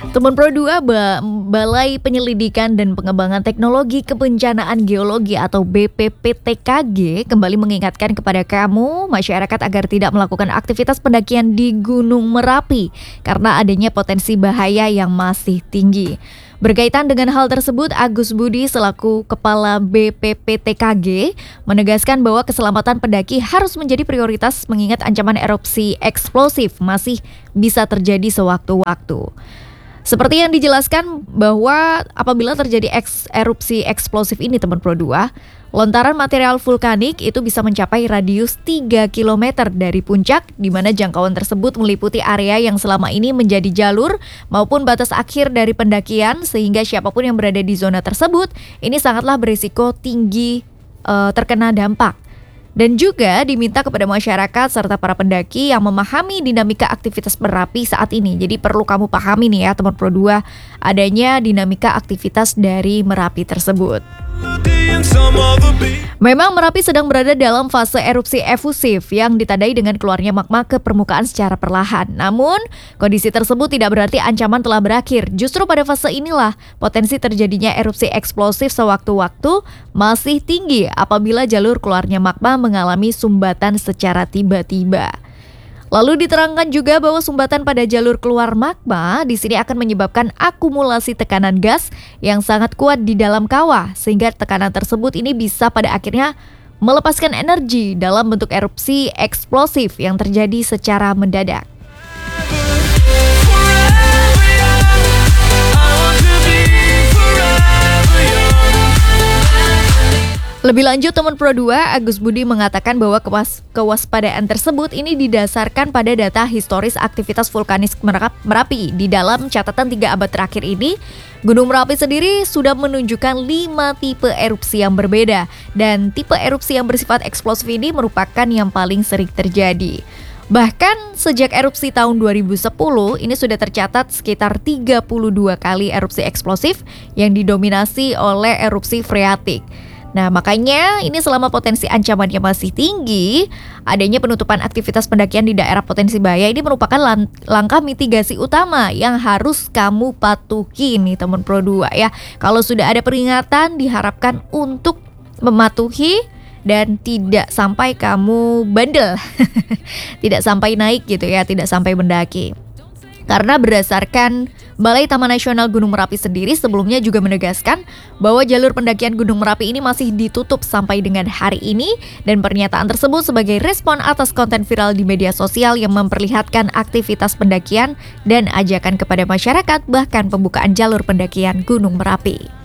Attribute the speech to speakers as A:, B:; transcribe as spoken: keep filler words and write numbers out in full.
A: Teman Pro dua Ba- Balai Penyelidikan dan Pengembangan Teknologi Kebencanaan Geologi atau B P P T K G kembali mengingatkan kepada kamu, masyarakat agar tidak melakukan aktivitas pendakian di Gunung Merapi karena adanya potensi bahaya yang masih tinggi. Berkaitan dengan hal tersebut, Agus Budi selaku Kepala B P P T K G menegaskan bahwa keselamatan pendaki harus menjadi prioritas mengingat ancaman erupsi eksplosif masih bisa terjadi sewaktu-waktu. Seperti yang dijelaskan bahwa apabila terjadi eks, erupsi eksplosif ini teman Pro dua, lontaran material vulkanik itu bisa mencapai radius tiga kilometer dari puncak, di mana jangkauan tersebut meliputi area yang selama ini menjadi jalur maupun batas akhir dari pendakian, sehingga siapapun yang berada di zona tersebut ini sangatlah berisiko tinggi uh, terkena dampak. Dan juga diminta kepada masyarakat serta para pendaki yang memahami dinamika aktivitas Merapi saat ini. Jadi perlu kamu pahami nih ya teman Pro dua, adanya dinamika aktivitas dari Merapi tersebut. Memang Merapi sedang berada dalam fase erupsi efusif yang ditandai dengan keluarnya magma ke permukaan secara perlahan. Namun, kondisi tersebut tidak berarti ancaman telah berakhir. Justru pada fase inilah potensi terjadinya erupsi eksplosif sewaktu-waktu masih tinggi apabila jalur keluarnya magma mengalami sumbatan secara tiba-tiba. Lalu diterangkan juga bahwa sumbatan pada jalur keluar magma di sini akan menyebabkan akumulasi tekanan gas yang sangat kuat di dalam kawah, sehingga tekanan tersebut ini bisa pada akhirnya melepaskan energi dalam bentuk erupsi eksplosif yang terjadi secara mendadak. Lebih lanjut, teman Pro dua, Agus Budi mengatakan bahwa kewas- kewaspadaan tersebut ini didasarkan pada data historis aktivitas vulkanis Merapi. Di dalam catatan tiga abad terakhir ini, Gunung Merapi sendiri sudah menunjukkan lima tipe erupsi yang berbeda, dan tipe erupsi yang bersifat eksplosif ini merupakan yang paling sering terjadi. Bahkan sejak erupsi tahun dua ribu sepuluh, ini sudah tercatat sekitar tiga puluh dua kali erupsi eksplosif yang didominasi oleh erupsi freatik. Nah, makanya ini selama potensi ancamannya masih tinggi, adanya penutupan aktivitas pendakian di daerah potensi bahaya ini merupakan lang- langkah mitigasi utama yang harus kamu patuhi nih teman Pro dua ya. Kalau sudah ada peringatan, diharapkan untuk mematuhi dan tidak sampai kamu bandel, tidak sampai naik gitu ya, tidak sampai mendaki. Karena berdasarkan Balai Taman Nasional Gunung Merapi sendiri sebelumnya juga menegaskan bahwa jalur pendakian Gunung Merapi ini masih ditutup sampai dengan hari ini, dan pernyataan tersebut sebagai respon atas konten viral di media sosial yang memperlihatkan aktivitas pendakian dan ajakan kepada masyarakat bahkan pembukaan jalur pendakian Gunung Merapi.